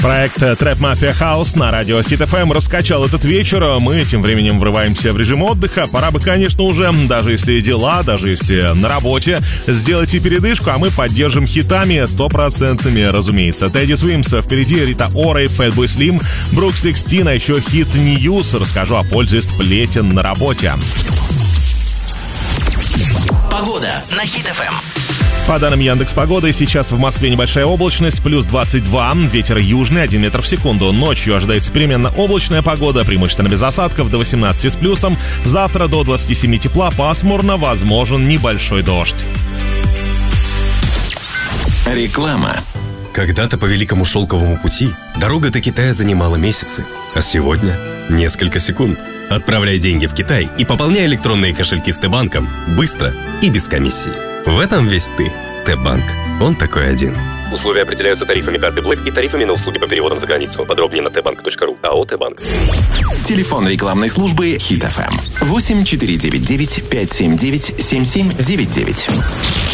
Проект Trap Mafia House на радио Hit FM раскачал этот вечер. Мы тем временем врываемся в режим отдыха. Пора бы, конечно, уже, даже если дела, даже если на работе, сделайте передышку, а мы поддержим хитами стопроцентными, разумеется. Тедди Свимс, впереди Рита Ора и Fatboy Slim, Брук 16, а еще хит News. Расскажу о пользе сплетен на работе. Погода на Hit FM. По данным Яндекс.Погоды, сейчас в Москве небольшая облачность, плюс 22, ветер южный 1 метр в секунду. Ночью ожидается переменно облачная погода, преимущественно без осадков, до 18 с плюсом. Завтра до 27 тепла, пасмурно, возможен небольшой дождь. Реклама. Когда-то по Великому Шелковому пути дорога до Китая занимала месяцы, а сегодня несколько секунд. Отправляй деньги в Китай и пополняй электронные кошельки с Т-банком быстро и без комиссии. В этом весь ты. Т-банк. Он такой один. Условия определяются тарифами карты Black и тарифами на услуги по переводам за границу. Подробнее на tbank.ru. АО «Т-банк». Телефон рекламной службы Hit FM 8499 579 7799.